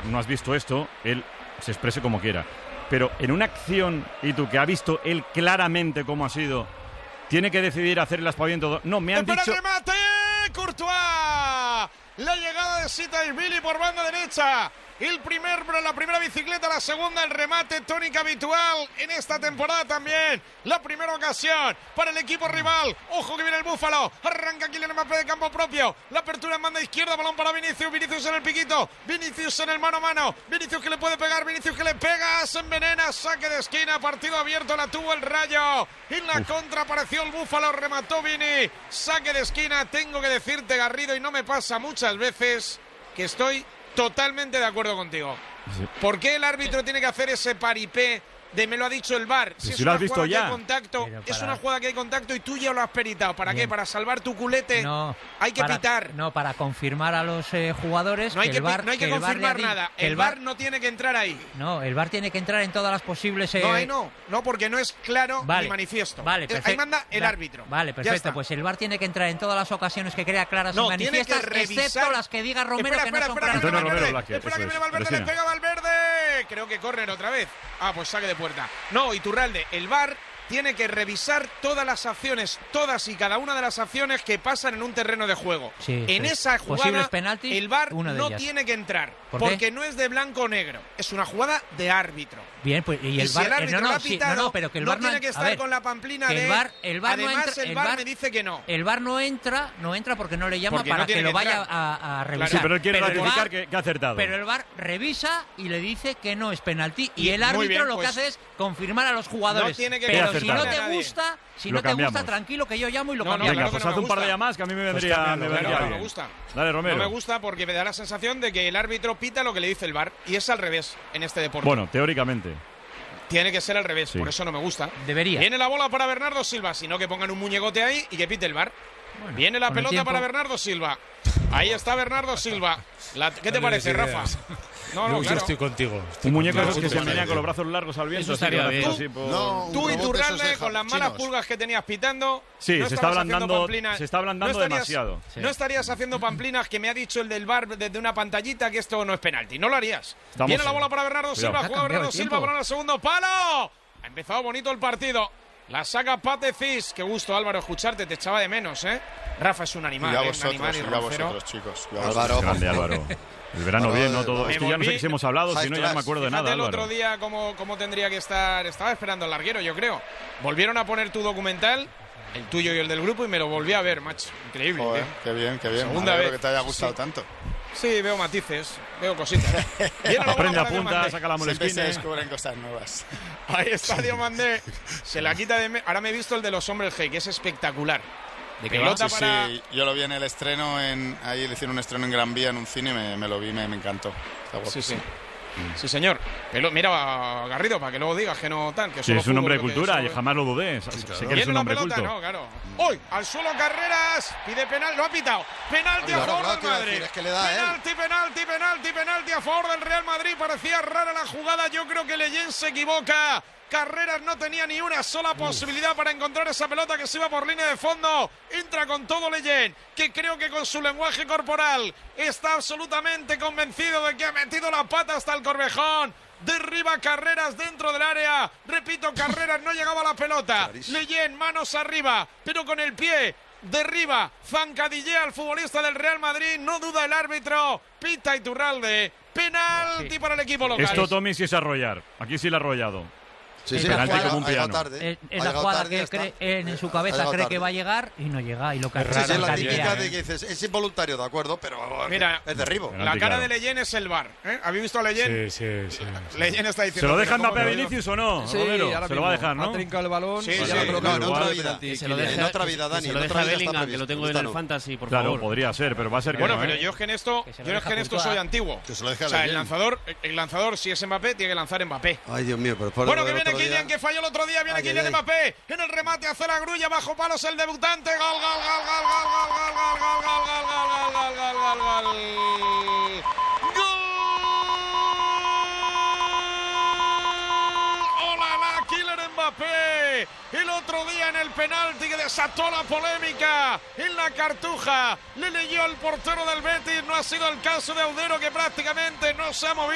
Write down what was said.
no has visto esto, él se exprese como quiera. Pero en una acción, y tú que ha visto él claramente cómo ha sido, tiene que decidir hacer el aspaviento. No, me han dicho... ¡El remate! ¡Courtois! La llegada de Sitaishvili por banda derecha. La primera bicicleta, la segunda, el remate tónica habitual en esta temporada también. La primera ocasión para el equipo rival. Ojo que viene el Búfalo. Arranca Kylian Mbappé de campo propio. La apertura en banda izquierda, balón para Vinicius. Vinicius en el piquito. Vinicius en el mano a mano. Vinicius que le puede pegar. Vinicius que le pega. Se envenena. Saque de esquina. Partido abierto. La tuvo el Rayo. En la contra apareció el Búfalo. Remató Vini. Saque de esquina. Tengo que decirte, Garrido, y no me pasa muchas veces, que estoy totalmente de acuerdo contigo. Sí. ¿Por qué el árbitro tiene que hacer ese paripé de me lo ha dicho el VAR? Si es una jugada que hay contacto, es una jugada que hay contacto y tú ya lo has peritado. ¿Para qué? ¿Para salvar tu culete? No, hay que pitar. No, para confirmar a los jugadores. No hay que confirmar nada. El VAR no tiene que entrar ahí. No, el VAR tiene que entrar en todas las posibles... No, porque no es claro ni manifiesto. Vale, perfecto. Ahí manda el árbitro. Vale, perfecto. Pues el VAR tiene que entrar en todas las ocasiones que crea claras y manifiestas, excepto las que diga Romero que no son claras. Espera que viene Valverde, le pega Valverde. Creo que córner otra vez. Pues saque de puerta. No, Iturralde, el VAR tiene que revisar todas las acciones, todas y cada una de las acciones que pasan en un terreno de juego. Sí, en esa jugada, penaltis, el VAR no tiene que entrar, porque no es de blanco o negro, es una jugada de árbitro. Bien, pues y el si VAR el árbitro lo ha pitado, pero que el no VAR tiene que estar con la pamplina de... Además, el VAR me dice que no. El VAR no entra porque no le llama para que lo vaya a revisar. Sí, pero él quiere ratificar que ha acertado. Pero el VAR revisa y le dice que no es penalti, y el árbitro lo que hace es confirmar a los jugadores. No tiene que pero si no te gusta, tranquilo que yo llamo y lo cambiamos. Venga, pues haz un par de llamadas que a mí me vendría bien. No me gusta. Dale, Romero. No me gusta porque me da la sensación de que el árbitro pita lo que le dice el VAR, y es al revés en este deporte. Bueno, teóricamente. Tiene que ser al revés, por eso no me gusta. Debería. Viene la bola para Bernardo Silva, sino que pongan un muñegote ahí y que pite el VAR. Bueno, viene la pelota para Bernardo Silva. Ahí está Bernardo Silva. ¿Qué te parece, Rafa? No, claro. Estoy contigo. Un muñeco de esos que se menea con los brazos largos al viento. Eso estaría bien. Tú y Iturralde, con las malas pulgas que tenías pitando... Sí, se está ablandando demasiado. Sí. No estarías haciendo pamplinas que me ha dicho el del VAR desde una pantallita que esto no es penalti. No lo harías. Viene la bola para Bernardo Silva. Juega Bernardo Silva para el segundo palo. Ha empezado bonito el partido. La saca Pate Cis. Qué gusto, Álvaro, escucharte. Te echaba de menos, ¿eh? Rafa es un animal, y vosotros, chicos. Grande, Álvaro. El verano bien, ¿no? Todo. Es que ya no sé si hemos hablado, si no ya no me acuerdo de nada, el Álvaro. otro día cómo tendría que estar... Estaba esperando al larguero, yo creo. Volvieron a poner tu documental, el tuyo y el del grupo, y me lo volví a ver, macho. Increíble. Joder, qué bien. Segunda vez que te haya gustado tanto. Sí, veo matices, veo cositas. Aprende, apunta, saca la molestina. Siempre se descubren cosas nuevas. Ahí está Diomandé. Se la quita de... Ahora me he visto el de los hombres G, que es espectacular. ¿De qué pelota para... Sí, yo lo vi en el estreno, ahí le hicieron un estreno en Gran Vía en un cine, me lo vi, me encantó. Sí, señor. Mira, Garrido, para que luego digas que no tal. Que sí, es un hombre de cultura, y jamás lo dudé. Sé que eres un hombre culto. No, claro. ¡Uy! Al suelo Carreras, pide penal, lo ha pitado. Penalti a favor del Madrid. Penalti a favor del Real Madrid. Parecía rara la jugada, yo creo que Leyen se equivoca. Carreras no tenía ni una sola posibilidad para encontrar esa pelota que se iba por línea de fondo. Entra con todo Leyen, que creo que con su lenguaje corporal está absolutamente convencido de que ha metido la pata hasta el Corvejón. Derriba Carreras dentro del área. Repito, Carreras no llegaba a la pelota. Leyen, manos arriba, pero con el pie derriba, zancadillea al futbolista del Real Madrid. No duda el árbitro. Pita Iturralde. Penalti para el equipo local. Esto, Tommy, sí es arrollar. Aquí sí lo ha arrollado. Sí, penalti como un piano. Es la jugada que cree, en su cabeza cree que va a llegar y no llega. Y lo que es la típica de que dices, es involuntario, de acuerdo, pero mira, es derribo. La cara de Leyen es el VAR. ¿Habéis visto a Leyen? Sí. Leyen está diciendo... ¿Se lo deja Mbappé a Vinicius o no? Sí, se lo va a dejar, ¿no? Ha trincado el balón. Sí, en otra vida. En otra vida, Dani. Se lo deja a Bellingham, que lo tengo en el Fantasy, por favor. Claro, podría ser, pero va a ser que bueno, pero yo es que en esto soy antiguo. O sea, el lanzador, si es Mbappé, tiene que lanzar Mbappé. Ay, Dios mío, pero bueno, que viene Kylian, que falló el otro día, viene Kylian Mbappé en el remate, hace la grulla, bajo palos el debutante, gol. ¡Hola, Kylian Mbappé! El otro día en el penalti que desató la polémica en la Cartuja, le leyó el portero del Betis, no ha sido el caso de Audero, que prácticamente no se ha movido.